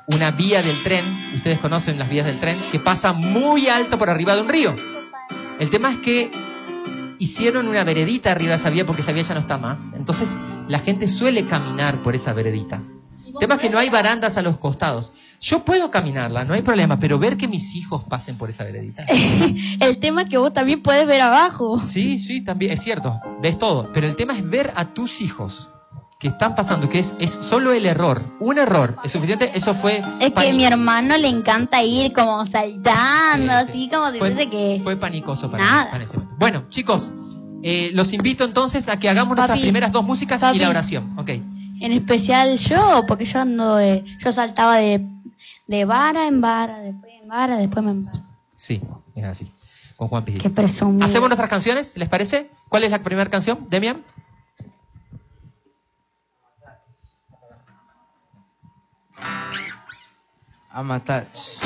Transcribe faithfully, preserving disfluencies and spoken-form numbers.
una vía del tren, ustedes conocen las vías del tren, que pasa muy alto por arriba de un río. El tema es que hicieron una veredita arriba de esa vía porque esa vía ya no está más. Entonces la gente suele caminar por esa veredita. El tema es que no hay barandas a los costados. Yo puedo caminarla, no hay problema, pero ver que mis hijos pasen por esa veredita. El tema es que vos también podés ver abajo. Sí, sí, también, es cierto, ves todo. Pero el tema es ver a tus hijos que están pasando, que es, es solo el error. Un error es suficiente, eso fue... Es que a mi hermano le encanta ir como saltando, Sí, sí. así como si Fue, fuese que... fue panicoso para Nada. mí, para ese momento. Bueno, chicos, eh, los invito entonces a que hagamos Papi, nuestras primeras dos músicas papi. y la oración. Ok. En especial yo, porque yo ando de... Yo saltaba de, de vara en vara, después en vara, después me... Sí, es así. Con Juan Pijil. Qué presumido. ¿Hacemos nuestras canciones? ¿Les parece? ¿Cuál es la primera canción, Demian? I'm attached.